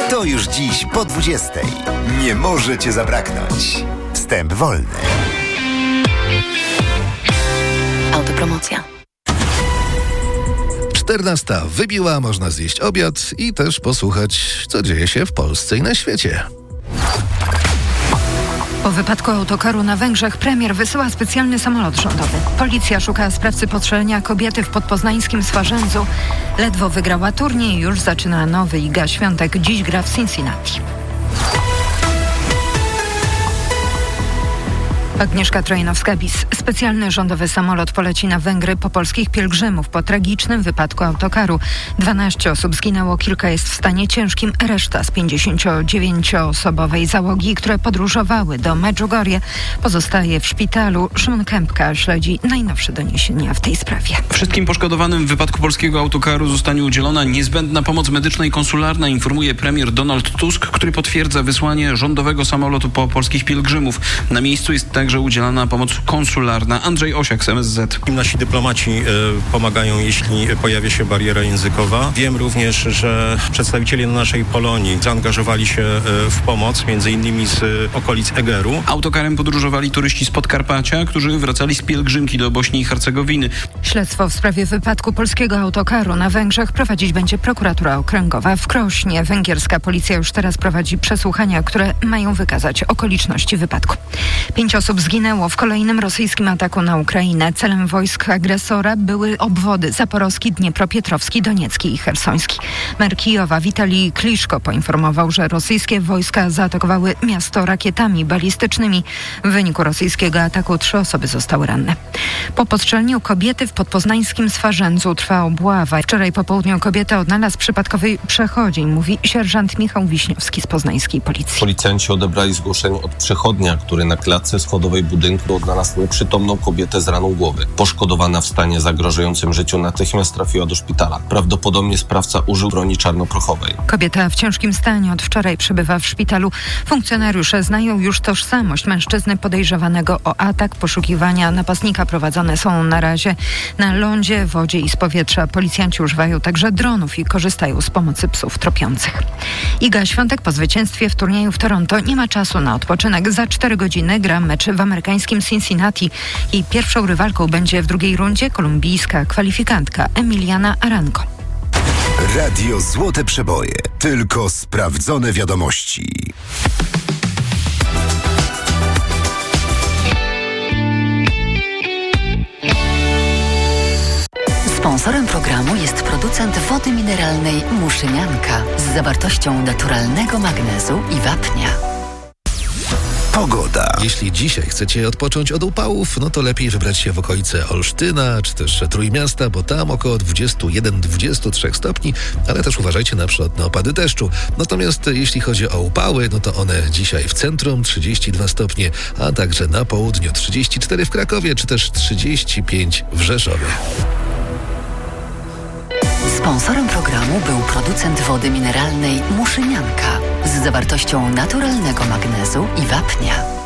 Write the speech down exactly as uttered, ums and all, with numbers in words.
To już dziś po dwudziestej. Nie może Cię zabraknąć. Wstęp wolny. Autopromocja. czternasta wybiła, można zjeść obiad i też posłuchać, co dzieje się w Polsce i na świecie. Po wypadku autokaru na Węgrzech premier wysyła specjalny samolot rządowy. Policja szuka sprawcy postrzelenia kobiety w podpoznańskim Swarzędzu. Ledwo wygrała turniej, już zaczyna nowy. Iga Świątek dziś gra w Cincinnati. Agnieszka Trojanowska-Bis. Specjalny rządowy samolot poleci na Węgry po polskich pielgrzymów po tragicznym wypadku autokaru. dwanaście osób zginęło, kilka jest w stanie ciężkim. Reszta z pięćdziesięciodziewięcioosobowej załogi, które podróżowały do Medjugorje, pozostaje w szpitalu. Szymon Kępka śledzi najnowsze doniesienia w tej sprawie. Wszystkim poszkodowanym w wypadku polskiego autokaru zostanie udzielona niezbędna pomoc medyczna i konsularna, informuje premier Donald Tusk, który potwierdza wysłanie rządowego samolotu po polskich pielgrzymów. Na miejscu jest także udzielana pomoc konsularna. Andrzej Osiak z M S Z. Nasi dyplomaci y, pomagają, jeśli pojawia się bariera językowa. Wiem również, że przedstawiciele naszej Polonii zaangażowali się y, w pomoc, między innymi z y, okolic Egeru. Autokarem podróżowali turyści z Podkarpacia, którzy wracali z pielgrzymki do Bośni i Hercegowiny. Śledztwo w sprawie wypadku polskiego autokaru na Węgrzech prowadzić będzie prokuratura okręgowa w Krośnie. Węgierska policja już teraz prowadzi przesłuchania, które mają wykazać okoliczności wypadku. Pięć osób zginęło w kolejnym rosyjskim ataku na Ukrainę. Celem wojsk agresora były obwody zaporowski, dniepropietrowski, doniecki i chersoński. Mer Kijowa Witalij Kliszko poinformował, że rosyjskie wojska zaatakowały miasto rakietami balistycznymi. W wyniku rosyjskiego ataku trzy osoby zostały ranne. Po postrzeleniu kobiety w podpoznańskim Swarzędzu trwa obława. Wczoraj po południu kobietę odnalazł przypadkowy przechodzień, mówi sierżant Michał Wiśniowski z poznańskiej policji. Policjanci odebrali zgłoszenie od przechodnia, który na klatce schodowej budynku odnalazł nieprzytomną kobietę z raną głowy. Poszkodowana w stanie zagrażającym życiu natychmiast trafiła do szpitala. Prawdopodobnie sprawca użył broni czarnoprochowej. Kobieta w ciężkim stanie od wczoraj przebywa w szpitalu. Funkcjonariusze znają już tożsamość mężczyzny podejrzewanego o atak. Poszukiwania napastnika prowadzone są na razie na lądzie, wodzie i z powietrza. Policjanci używają także dronów i korzystają z pomocy psów tropiących. Iga Świątek po zwycięstwie w turnieju w Toronto nie ma czasu na odpoczynek. Za cztery godziny gra mecz w amerykańskim Cincinnati. Jej pierwszą rywalką będzie w drugiej rundzie kolumbijska kwalifikantka Emiliana Arango. Radio Złote Przeboje. Tylko sprawdzone wiadomości. Sponsorem programu jest producent wody mineralnej Muszynianka z zawartością naturalnego magnezu i wapnia. Pogoda. Jeśli dzisiaj chcecie odpocząć od upałów, no to lepiej wybrać się w okolice Olsztyna, czy też Trójmiasta, bo tam około dwadzieścia jeden do dwudziestu trzech stopni, ale też uważajcie na przykład na opady deszczu. Natomiast jeśli chodzi o upały, no to one dzisiaj w centrum trzydzieści dwa stopnie, a także na południu trzydzieści cztery w Krakowie, czy też trzydzieści pięć w Rzeszowie. Sponsorem programu był producent wody mineralnej Muszynianka z zawartością naturalnego magnezu i wapnia.